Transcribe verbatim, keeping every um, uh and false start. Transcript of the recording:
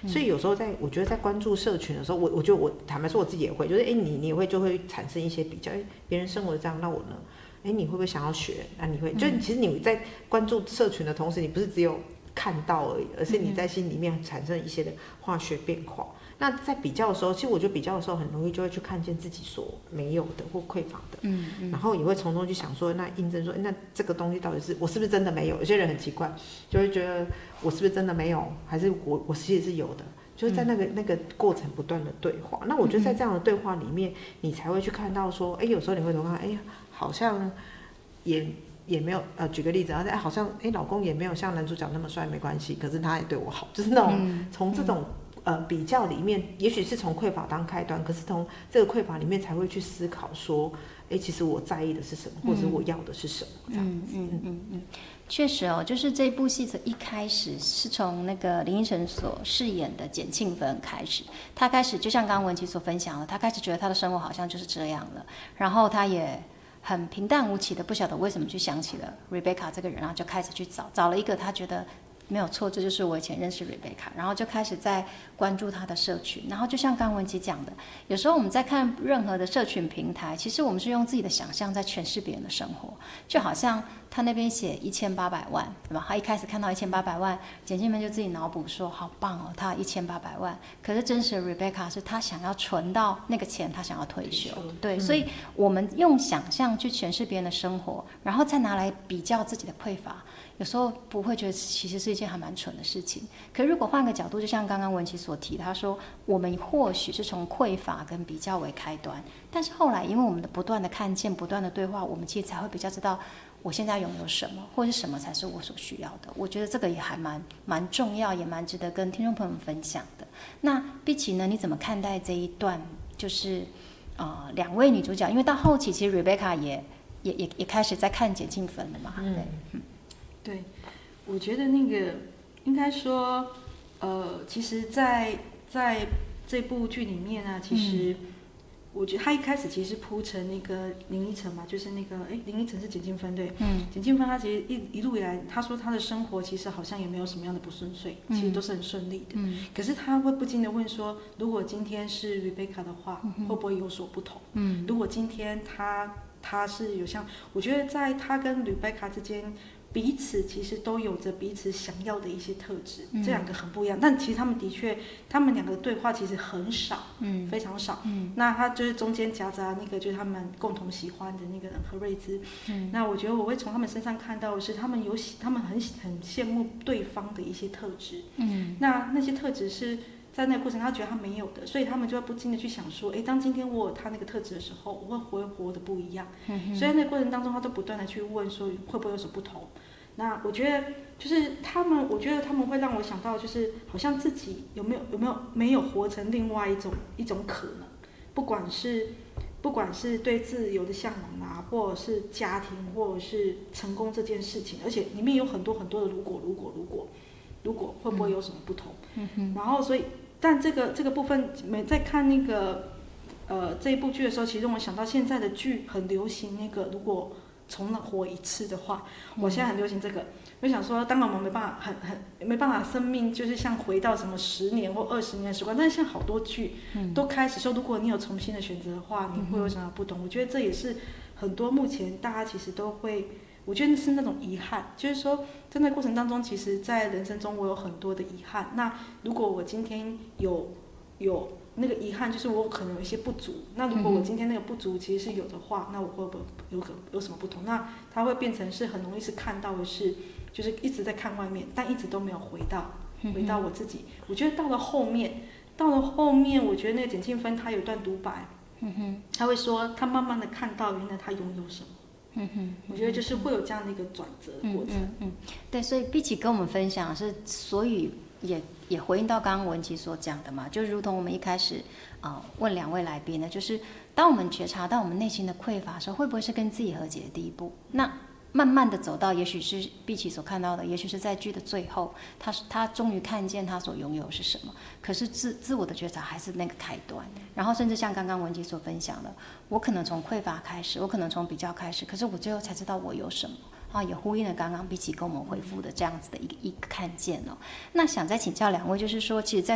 所以有时候在我觉得在关注社群的时候，我我觉得我坦白说我自己也会，就是哎、欸、你你也会就会产生一些比较，哎、欸、别人生活这样，那我呢？哎、欸、你会不会想要学？那你会就其实你在关注社群的同时，你不是只有看到而已，而是你在心里面产生一些的化学变化。那在比较的时候，其实我觉得比较的时候很容易就会去看见自己所没有的或匮乏的，嗯嗯，然后也会从中去想说，那印证说，那这个东西到底是我是不是真的没有？有些人很奇怪，就会觉得我是不是真的没有，还是我我其实是有的，就是在那个、嗯、那个过程不断的对话。那我觉得在这样的对话里面，你才会去看到说，哎，有时候你会怎么看？哎呀，好像也。也没有呃，举个例子，然后哎，好像哎，老公也没有像男主角那么帅，没关系，可是他也对我好，就是那种从、嗯、这种、嗯、呃比较里面，也许是从匮乏当开端，可是从这个匮乏里面才会去思考说，哎，其实我在意的是什么，或者是我要的是什么，这样子。 嗯嗯嗯嗯，确实哦，就是这部戏的一开始是从那个林依晨所饰演的简庆芬开始，他开始就像刚刚文琪所分享的，他开始觉得他的生活好像就是这样了，然后他也。很平淡无奇的，不晓得为什么去想起了 Rebecca 这个人，然后就开始去找，找了一个他觉得没有错，这就是我以前认识 Rebecca， 然后就开始在关注他的社群，然后就像刚文琪讲的，有时候我们在看任何的社群平台，其实我们是用自己的想象在诠释别人的生活，就好像他那边写一千八百万，对吧？他一开始看到一千八百万，简庆芬就自己脑补说好棒哦，他一千八百万。可是真实的 Rebecca 是他想要存到那个钱，他想要退休。对，嗯、所以我们用想象去诠释别人的生活，然后再拿来比较自己的匮乏，有时候不会觉得其实是一件还蛮蠢的事情。可如果换个角度，就像刚刚文琪所提，他说我们或许是从匮乏跟比较为开端，但是后来因为我们的不断的看见、不断的对话，我们其实才会比较知道。我现在拥有什么，或是什么才是我所需要的？我觉得这个也还蛮蛮重要，也蛮值得跟听众朋友们分享的。那碧琪呢？你怎么看待这一段？就是呃，两位女主角，因为到后期其实 Rebecca 也也也也开始在看简庆芬了嘛。嗯，对，嗯， 对，我觉得那个应该说，呃，其实在，在在这部剧里面呢、啊，其实。嗯我觉得他一开始其实是铺成那个林依晨嘛，就是那个哎，林依晨是简庆芬对，嗯，简庆芬他其实一一路以来，他说他的生活其实好像也没有什么样的不顺遂，嗯、其实都是很顺利的，嗯，可是他会不禁的问说，如果今天是 Rebecca 的话，嗯、会不会有所不同？嗯，如果今天他他是有像，我觉得在他跟 Rebecca 之间。彼此其实都有着彼此想要的一些特质，嗯、这两个很不一样。但其实他们的确，他们两个的对话其实很少，嗯，非常少。嗯，那他就是中间夹杂那个就是他们共同喜欢的那个人何瑞芝。嗯，那我觉得我会从他们身上看到的是，他们有他们很很羡慕对方的一些特质。嗯，那那些特质是。在那个过程，他觉得他没有的，所以他们就会不禁的去想说，哎，当今天我有他那个特质的时候，我会不会活得不一样？嗯、所以在那个过程当中，他都不断的去问说，会不会有所不同？那我觉得就是他们，我觉得他们会让我想到，就是好像自己有没有有没有没有活成另外一种一种可能，不管是不管是对自由的向往啊，或者是家庭，或者是成功这件事情，而且里面有很多很多的如果如果如果如果会不会有什么不同？嗯、然后所以。但这个这个部分，每在看那个呃这一部剧的时候，其实我想到现在的剧很流行那个，如果重活一次的话，嗯、我现在很流行这个。我想说，当然我们没办法很很没办法，生命就是像回到什么十年或二十年的时光，但是像好多剧都开始说，如果你有重新的选择的话，你会有什么不同？嗯、我觉得这也是很多目前大家其实都会。我觉得是那种遗憾，就是说，在那过程当中，其实，在人生中我有很多的遗憾。那如果我今天有有那个遗憾，就是我可能有一些不足。那如果我今天那个不足其实是有的话，那我会不会有个有什么不同？那它会变成是很容易是看到的是，就是一直在看外面，但一直都没有回到回到我自己。我觉得到了后面，到了后面，我觉得那个简庆芬她有一段独白，她会说，她慢慢的看到原来她拥有什么。嗯哼，我觉得就是会有这样的一个转折的过程。嗯 嗯, 嗯， 对，所以碧琪跟我们分享是，所以也也回应到刚刚文琪所讲的嘛，就如同我们一开始呃问两位来宾呢，就是当我们觉察到我们内心的匮乏的时候，会不会是跟自己和解的第一步？那慢慢的走到，也许是碧琪所看到的，也许是在剧的最后，他他终于看见他所拥有的是什么。可是自自我的觉察还是那个开端，然后甚至像刚刚文琪所分享的，我可能从匮乏开始，我可能从比较开始，可是我最后才知道我有什么。啊，也呼应了刚刚碧琪跟我们回复的这样子的一个一个看见哦。那想再请教两位，就是说，其实在